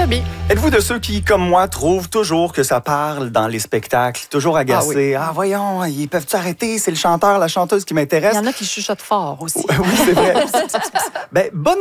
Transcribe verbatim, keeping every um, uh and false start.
bien. Êtes-vous de ceux qui, comme moi, trouvent toujours que ça parle dans les spectacles, toujours agacés? Ah, oui. ah voyons, ils peuvent-tu arrêter? C'est le chanteur, la chanteuse qui m'intéresse. Il y en a qui chuchotent fort aussi. Oui, c'est vrai. ben, bonne